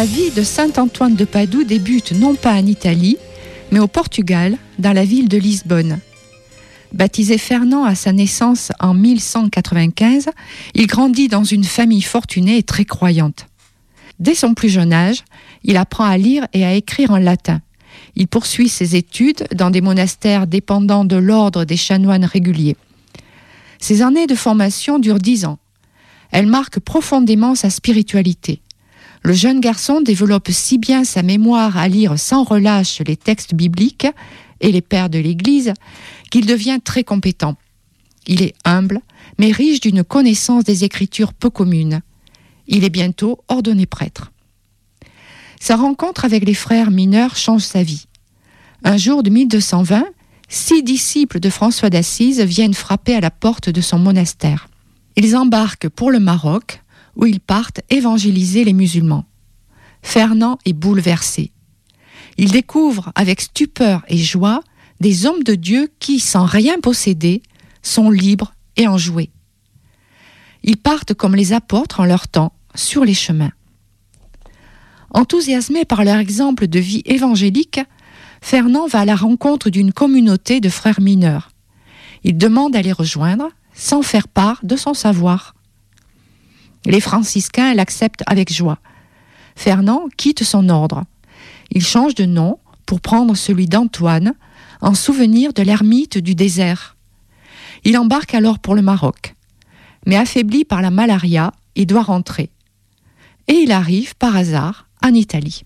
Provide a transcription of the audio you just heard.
vie de saint Antoine de Padoue débute non pas en Italie, mais au Portugal, dans la ville de Lisbonne. Baptisé Fernand à sa naissance en 1195, il grandit dans une famille fortunée et très croyante. Dès son plus jeune âge, il apprend à lire et à écrire en latin. Il poursuit ses études dans des monastères dépendant de l'ordre des chanoines réguliers. Ces années de formation durent 10 ans. Elles marquent profondément sa spiritualité. Le jeune garçon développe si bien sa mémoire à lire sans relâche les textes bibliques et les pères de l'Église qu'il devient très compétent. Il est humble, mais riche d'une connaissance des Écritures peu commune. Il est bientôt ordonné prêtre. Sa rencontre avec les frères mineurs change sa vie. Un jour de 1220, 6 disciples de François d'Assise viennent frapper à la porte de son monastère. Ils embarquent pour le Maroc, où ils partent évangéliser les musulmans. Fernand est bouleversé. Il découvre avec stupeur et joie des hommes de Dieu qui, sans rien posséder, sont libres et enjoués. Ils partent comme les apôtres en leur temps, sur les chemins. Enthousiasmé par leur exemple de vie évangélique, Fernand va à la rencontre d'une communauté de frères mineurs. Il demande à les rejoindre, sans faire part de son savoir. Les franciscains l'acceptent avec joie. Fernand quitte son ordre. Il change de nom pour prendre celui d'Antoine, en souvenir de l'ermite du désert. Il embarque alors pour le Maroc. Mais affaibli par la malaria, il doit rentrer. Et il arrive, par hasard, en Italie.